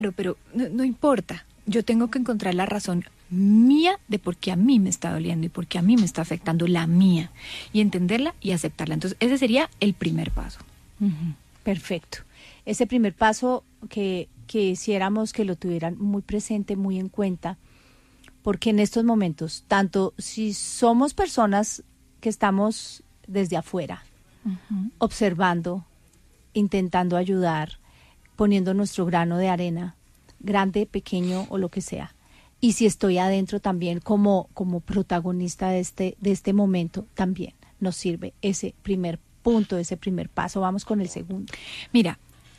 pero no importa. Yo tengo que encontrar la razón mía de por qué a mí me está doliendo y por qué a mí me está afectando la mía. Y entenderla y aceptarla. Entonces, ese sería el primer paso. Uh-huh. Perfecto. Ese primer paso que hiciéramos que lo tuvieran muy presente, muy en cuenta, porque en estos momentos, tanto si somos personas que estamos desde afuera, uh-huh, observando, intentando ayudar, poniendo nuestro grano de arena, grande, pequeño o lo que sea, y si estoy adentro también como protagonista de este momento, también nos sirve ese primer punto, ese primer paso. Vamos con el segundo. Mira,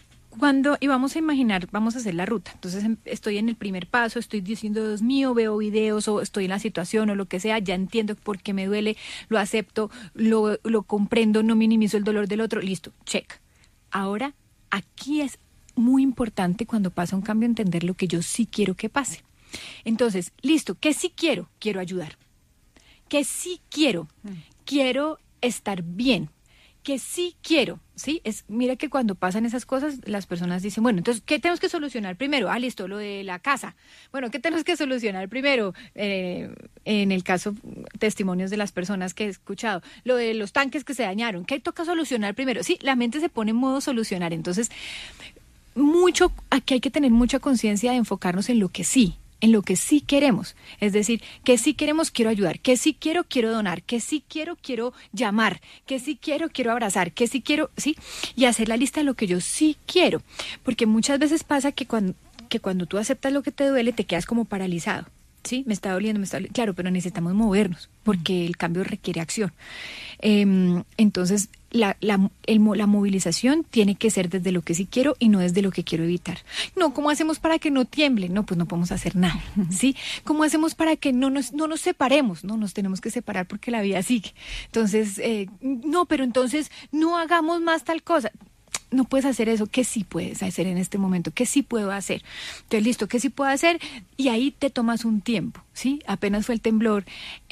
y vamos a imaginar, vamos a hacer la ruta. Entonces estoy en el primer paso, estoy diciendo, Dios mío, veo videos o estoy en la situación o lo que sea, ya entiendo por qué me duele, lo acepto, lo comprendo, no minimizo el dolor del otro, listo, check. Ahora, aquí es muy importante cuando pasa un cambio entender lo que yo sí quiero que pase. Entonces, listo, ¿qué sí quiero? Quiero ayudar. ¿Qué sí quiero? Quiero estar bien. Que sí quiero, ¿sí? Mira que cuando pasan esas cosas, las personas dicen, bueno, entonces, ¿qué tenemos que solucionar primero? Ah, listo, lo de la casa. Bueno, ¿qué tenemos que solucionar primero? En el caso, testimonios de las personas que he escuchado, lo de los tanques que se dañaron, ¿qué toca solucionar primero? Sí, la mente se pone en modo solucionar, entonces, aquí hay que tener mucha conciencia de enfocarnos en lo que sí queremos, es decir, que sí queremos, quiero ayudar, que sí quiero donar, que sí quiero llamar, que sí quiero abrazar, que sí quiero, sí, y hacer la lista de lo que yo sí quiero, porque muchas veces pasa que cuando tú aceptas lo que te duele, te quedas como paralizado, sí, me está doliendo, claro, pero necesitamos movernos, porque el cambio requiere acción, entonces, la movilización tiene que ser desde lo que sí quiero y no desde lo que quiero evitar. No, ¿cómo hacemos para que no tiemble? No, pues no podemos hacer nada, ¿sí? ¿Cómo hacemos para que no nos separemos? No, nos tenemos que separar porque la vida sigue. Entonces, no, pero entonces no hagamos más tal cosa. No puedes hacer eso, ¿qué sí puedes hacer en este momento? ¿Qué sí puedo hacer? Entonces, listo, ¿qué sí puedo hacer? Y ahí te tomas un tiempo, ¿sí? Apenas fue el temblor,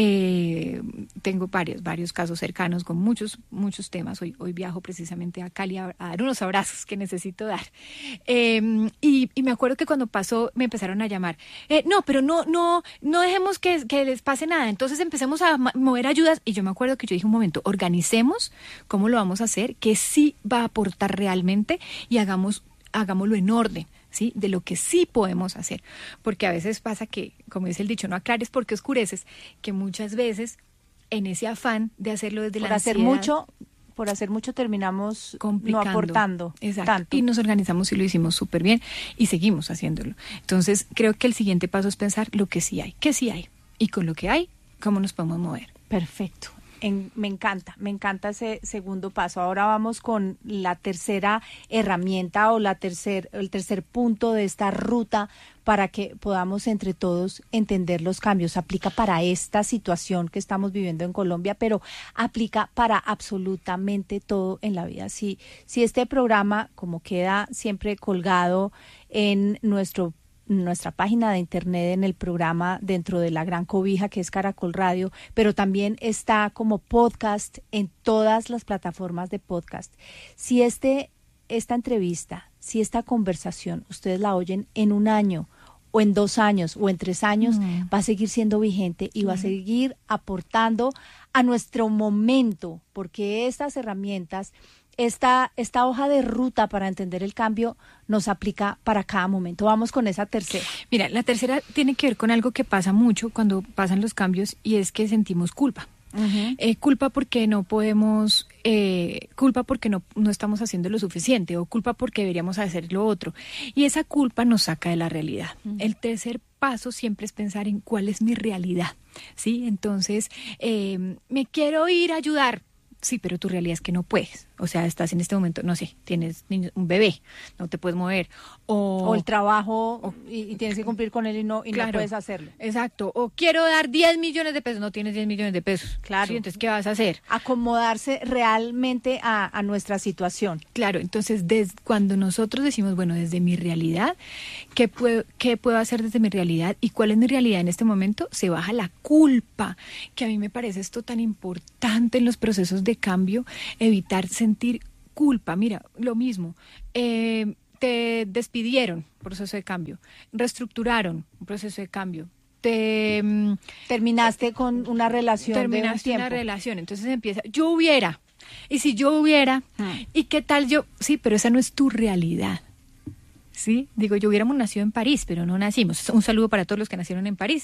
tengo varios casos cercanos con muchos temas. Hoy viajo precisamente a Cali a dar unos abrazos que necesito dar. Y me acuerdo que cuando pasó, me empezaron a llamar. No, pero no dejemos que les pase nada. Entonces empecemos a mover ayudas. Y yo me acuerdo que yo dije, un momento, organicemos cómo lo vamos a hacer, que sí va a aportar realmente y hagámoslo en orden, ¿sí? De lo que sí podemos hacer, porque a veces pasa que, como dice el dicho, no aclares porque oscureces, que muchas veces en ese afán de hacerlo desde la ansiedad, por hacer mucho terminamos complicando, no aportando. Exacto. Tanto. Y nos organizamos y lo hicimos súper bien y seguimos haciéndolo. Entonces creo que el siguiente paso es pensar lo que sí hay, qué sí hay y con lo que hay, cómo nos podemos mover. Perfecto. Me encanta ese segundo paso. Ahora vamos con la tercera herramienta o el tercer punto de esta ruta para que podamos entre todos entender los cambios. Aplica para esta situación que estamos viviendo en Colombia, pero aplica para absolutamente todo en la vida. Si este programa, como queda siempre colgado en nuestra página de internet, en el programa dentro de la gran cobija que es Caracol Radio, pero también está como podcast en todas las plataformas de podcast. Si esta entrevista, si esta conversación ustedes la oyen en 1 año o en 2 años o en 3 años, va a seguir siendo vigente y va a seguir aportando a nuestro momento, porque estas herramientas, esta hoja de ruta para entender el cambio nos aplica para cada momento. Vamos con esa tercera. Mira, la tercera tiene que ver con algo que pasa mucho cuando pasan los cambios y es que sentimos culpa. Uh-huh. Culpa porque no podemos, culpa porque no estamos haciendo lo suficiente o culpa porque deberíamos hacer lo otro. Y esa culpa nos saca de la realidad. Uh-huh. El tercer paso siempre es pensar en cuál es mi realidad, ¿sí? Entonces, me quiero ir a ayudar. Sí, pero tu realidad es que no puedes. O sea, estás en este momento, no sé, tienes un bebé, no te puedes mover. O el trabajo y tienes que cumplir con él y no puedes hacerlo. Exacto. O quiero dar 10 millones de pesos, no tienes 10 millones de pesos. Claro. ¿Sí? Entonces, ¿qué vas a hacer? Acomodarse realmente a nuestra situación. Claro, entonces cuando nosotros decimos, bueno, desde mi realidad, ¿qué puedo hacer desde mi realidad? ¿Y cuál es mi realidad en este momento? Se baja la culpa, que a mí me parece esto tan importante en los procesos de cambio, evitar sentir culpa. Mira, lo mismo, te despidieron, proceso de cambio, reestructuraron, un proceso de cambio, terminaste con una relación de un terminaste tiempo. una relación, entonces empieza, yo hubiera, y si yo hubiera, y qué tal yo, sí, pero esa no es tu realidad. Sí, digo, yo hubiéramos nacido en París, pero no nacimos. Un saludo para todos los que nacieron en París.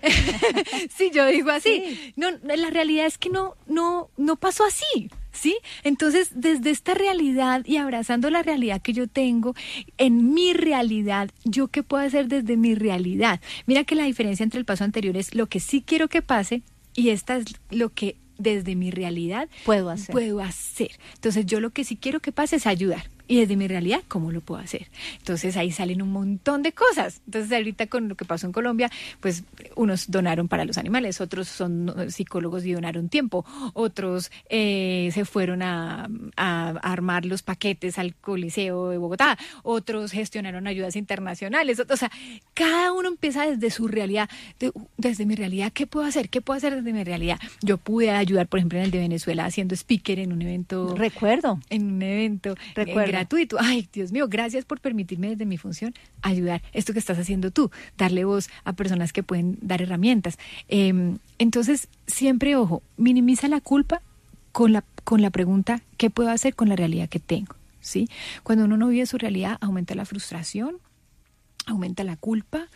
Sí, yo digo así. Sí. No, la realidad es que no pasó así, ¿sí? Entonces, desde esta realidad y abrazando la realidad que yo tengo, en mi realidad, ¿yo qué puedo hacer desde mi realidad? Mira que la diferencia entre el paso anterior es lo que sí quiero que pase y esta es lo que desde mi realidad Puedo hacer. Entonces, yo lo que sí quiero que pase es ayudar. Y desde mi realidad, ¿cómo lo puedo hacer? Entonces ahí salen un montón de cosas. Entonces ahorita con lo que pasó en Colombia, pues unos donaron para los animales, otros son psicólogos y donaron tiempo, otros se fueron a armar los paquetes al Coliseo de Bogotá, otros gestionaron ayudas internacionales. O sea, cada uno empieza desde su realidad, desde mi realidad, ¿qué puedo hacer? ¿Qué puedo hacer desde mi realidad? Yo pude ayudar, por ejemplo, en el de Venezuela, haciendo speaker en un evento. Recuerdo. Gratuito. Ay, Dios mío, gracias por permitirme desde mi función ayudar. Esto que estás haciendo tú, darle voz a personas que pueden dar herramientas. Entonces, siempre, ojo, minimiza la culpa con la pregunta, ¿qué puedo hacer con la realidad que tengo? ¿Sí? Cuando uno no vive su realidad, aumenta la frustración, aumenta la culpa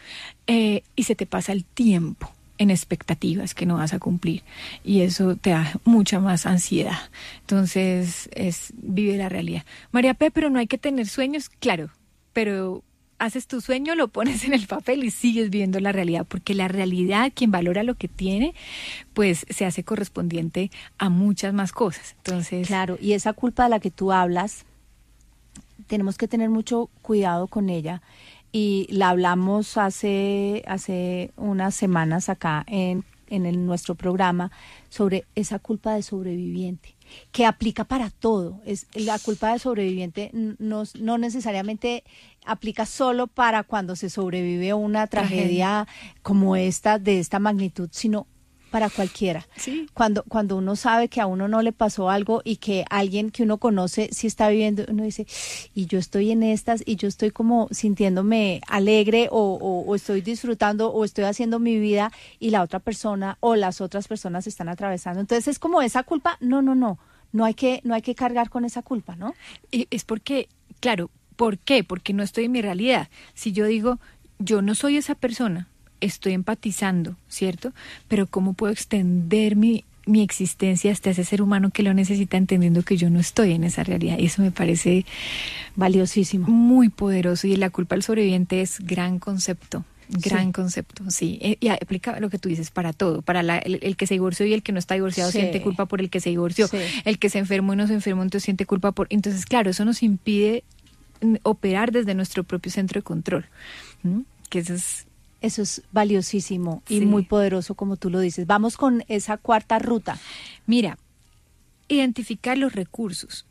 y se te pasa el tiempo en expectativas que no vas a cumplir y eso te da mucha más ansiedad. Entonces, vive la realidad. María P., pero no hay que tener sueños, claro, pero haces tu sueño, lo pones en el papel y sigues viendo la realidad, porque la realidad, quien valora lo que tiene, pues se hace correspondiente a muchas más cosas. Entonces, claro, y esa culpa de la que tú hablas, tenemos que tener mucho cuidado con ella. Y la hablamos hace unas semanas acá en nuestro programa sobre esa culpa de sobreviviente, que aplica para todo. La culpa de sobreviviente no necesariamente aplica solo para cuando se sobrevive a una tragedia como esta, de esta magnitud, sino para cualquiera. Sí. Cuando uno sabe que a uno no le pasó algo y que alguien que uno conoce sí está viviendo, uno dice, y yo estoy en estas y yo estoy como sintiéndome alegre o estoy disfrutando o estoy haciendo mi vida y la otra persona o las otras personas están atravesando. Entonces es como esa culpa, no hay que cargar con esa culpa, ¿no? Y es porque, claro, ¿por qué? Porque no estoy en mi realidad. Si yo digo, yo no soy esa persona, estoy empatizando, ¿cierto? Pero ¿cómo puedo extender mi existencia hasta ese ser humano que lo necesita, entendiendo que yo no estoy en esa realidad? Y eso me parece valiosísimo, muy poderoso. Y la culpa del sobreviviente es gran concepto. Gran concepto, sí. Y aplica lo que tú dices para todo, para el que se divorció y el que no está divorciado siente culpa por el que se divorció, el que se enfermó y no se enfermó, entonces siente culpa por... Entonces, claro, eso nos impide operar desde nuestro propio centro de control, que eso es valiosísimo y muy poderoso, como tú lo dices. Vamos con esa cuarta ruta. Mira, identificar los recursos.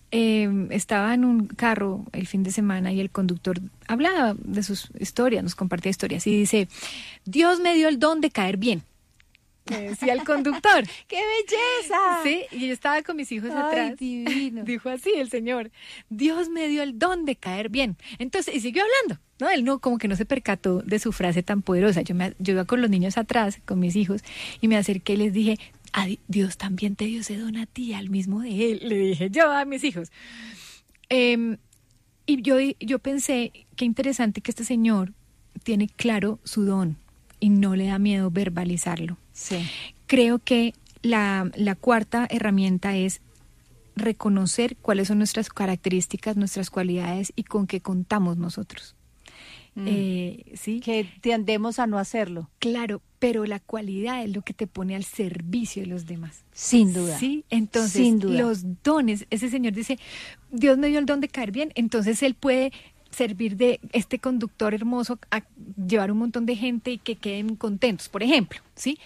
Estaba en un carro el fin de semana y el conductor hablaba de sus historias, nos compartía historias y dice, Dios me dio el don de caer bien. Decía el conductor. ¡Qué belleza! Sí, y yo estaba con mis hijos atrás. Divino. Dijo así el señor, Dios me dio el don de caer bien. Entonces, y siguió hablando, ¿no? Él no, como que no se percató de su frase tan poderosa. Yo iba con los niños atrás, con mis hijos, y me acerqué y les dije, Dios también te dio ese don a ti, al mismo de él, le dije yo a mis hijos. Y yo pensé, qué interesante que este señor tiene claro su don y no le da miedo verbalizarlo. Sí. Creo que la cuarta herramienta es reconocer cuáles son nuestras características, nuestras cualidades y con qué contamos nosotros. ¿Sí? Que tendemos a no hacerlo. Claro, pero la cualidad es lo que te pone al servicio de los demás. Sin duda. Sí, entonces sin duda. Los dones, ese señor dice, Dios me dio el don de caer bien, entonces él puede servir de este conductor hermoso a llevar un montón de gente y que queden contentos, por ejemplo, ¿sí?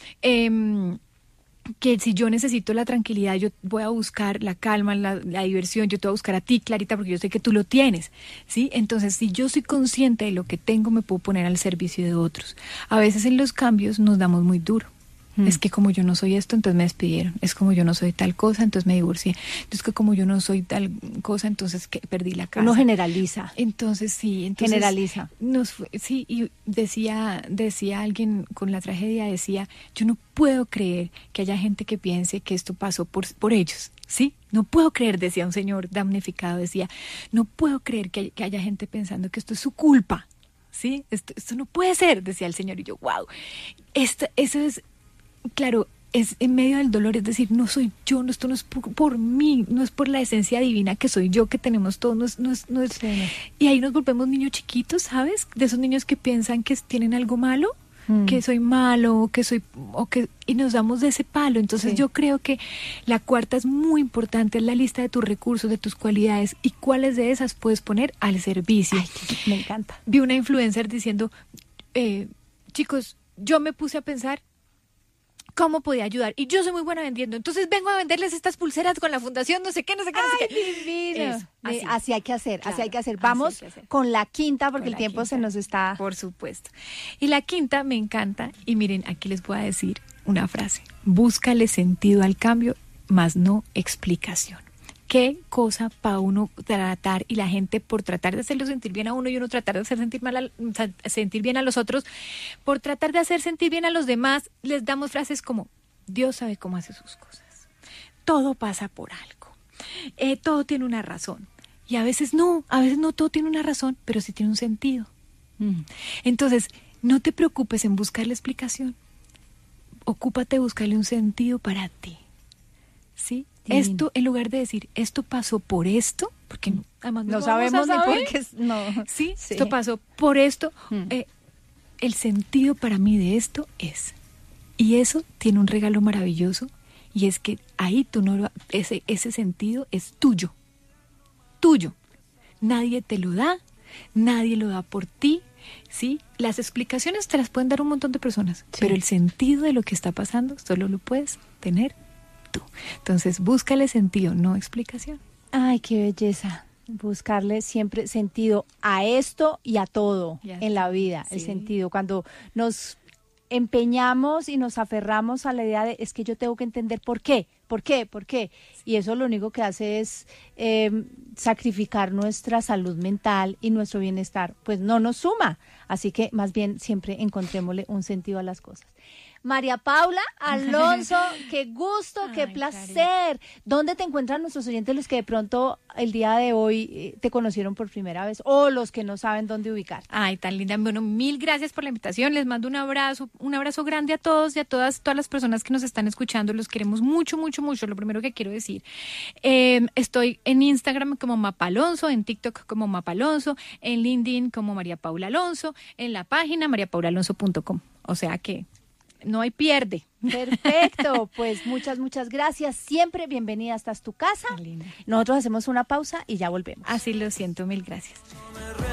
Que si yo necesito la tranquilidad, yo voy a buscar la calma, la diversión, yo te voy a buscar a ti, Clarita, porque yo sé que tú lo tienes, ¿sí? Entonces, si yo soy consciente de lo que tengo, me puedo poner al servicio de otros. A veces en los cambios nos damos muy duro, Es que como yo no soy esto, entonces me despidieron. Es como yo no soy tal cosa, entonces me divorcié. Entonces que como yo no soy tal cosa, entonces que perdí la casa. Uno generaliza. Entonces sí, Generaliza. Sí, y decía alguien con la tragedia, decía, yo no puedo creer que haya gente que piense que esto pasó por ellos, ¿sí? No puedo creer, decía un señor damnificado, decía, no puedo creer que haya gente pensando que esto es su culpa, ¿sí? Esto no puede ser, decía el señor, y yo, wow, eso es, claro, es en medio del dolor, es decir, no soy yo, esto no es por mí, no es por la esencia divina que soy yo, que tenemos todos, no es. Sí. Y ahí nos volvemos niños chiquitos, ¿sabes? De esos niños que piensan que tienen algo malo, que soy malo, y nos damos de ese palo. Entonces Sí. yo creo que la cuarta es muy importante, es la lista de tus recursos, de tus cualidades, y cuáles de esas puedes poner al servicio. Ay, me encanta. Vi una influencer diciendo, chicos, yo me puse a pensar cómo podía ayudar, y yo soy muy buena vendiendo, entonces vengo a venderles estas pulseras con la fundación, no sé qué. Ay, divino. Eso, Así hay que hacer, Claro, así hay que hacer. así Vamos hay que hacer. con la quinta, porque Con el la tiempo se quinta. nos está... Por supuesto. Y la quinta me encanta, y miren, aquí les voy a decir una frase: búscale sentido al cambio, más no explicación. Qué cosa para uno tratar, y la gente, por tratar de hacerlo sentir bien a uno y uno tratar de hacer sentir bien a los otros, por tratar de hacer sentir bien a los demás, les damos frases como: Dios sabe cómo hace sus cosas, todo pasa por algo, todo tiene una razón. Y a veces no todo tiene una razón, pero sí tiene un sentido. Entonces, no te preocupes en buscar la explicación, ocúpate de buscarle un sentido para ti, ¿sí? Divino. Esto, en lugar de decir, esto pasó por esto, porque además No lo sabemos vamos a ni saber. por qué. No. Sí, Sí. esto pasó por esto. El sentido para mí de esto es, y eso tiene un regalo maravilloso, y es que ahí tú no ese sentido es tuyo. Nadie te lo da, nadie lo da por ti, ¿sí? Las explicaciones te las pueden dar un montón de personas, Sí. pero el sentido de lo que está pasando solo lo puedes tener tú. Entonces, búscale sentido, no explicación. Ay, qué belleza. Buscarle siempre sentido a esto y a todo Y a en la todo, vida. El sí. sentido. Cuando nos empeñamos y nos aferramos a la idea de es que yo tengo que entender por qué. Y eso lo único que hace es sacrificar nuestra salud mental y nuestro bienestar. Pues no nos suma. Así que más bien siempre encontrémosle un sentido a las cosas. María Paula Alonso, qué gusto, qué Ay, placer. ¿Dónde te encuentran nuestros oyentes, los que de pronto el día de hoy te conocieron por primera vez, o los que no saben dónde ubicar? Ay, tan linda. Bueno, mil gracias por la invitación. Les mando un abrazo grande a todos y a todas las personas que nos están escuchando. Los queremos mucho, mucho, mucho. Lo primero que quiero decir, estoy en Instagram como Mapalonso, en TikTok como Mapalonso, en LinkedIn como María Paula Alonso, en la página mariapaulalonso.com. O sea que no hay pierde. Perfecto, pues muchas gracias. Siempre bienvenida, esta es tu casa. Qué linda. Nosotros hacemos una pausa y ya volvemos. Así lo siento, mil gracias.